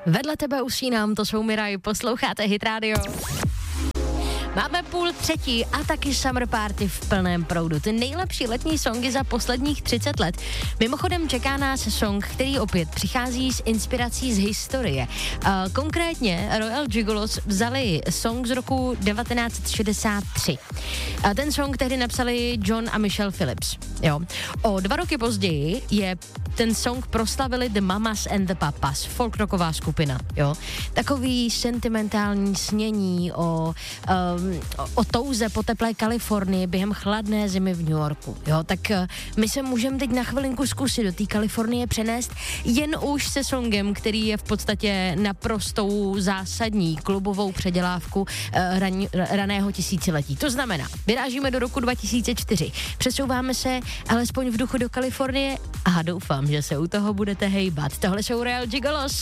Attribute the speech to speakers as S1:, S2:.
S1: Vedle tebe usínám, to jsou Miraj, posloucháte Hit Radio. Máme 2:30 a taky Summer Party v plném proudu. Ty nejlepší letní songy za posledních 30 let. Mimochodem čeká nás song, který opět přichází s inspirací z historie. Konkrétně Royal Gigolos vzali song z roku 1963. Ten song tehdy napsali John a Michelle Phillips. Jo. O 2 roky později je ten song proslavili The Mamas and the Papas, folkrocková skupina, jo. Takový sentimentální snění o touze po teplé Kalifornii během chladné zimy v New Yorku, jo. Tak my se můžeme teď na chvilinku zkusit do té Kalifornie přenést jen už se songem, který je v podstatě naprostou zásadní klubovou předělávku raného tisíciletí. To znamená, vyrážíme do roku 2004, přesouváme se alespoň v duchu do Kalifornie a doufám, že se u toho budete hejbat. Tohle jsou Royal Gigolos.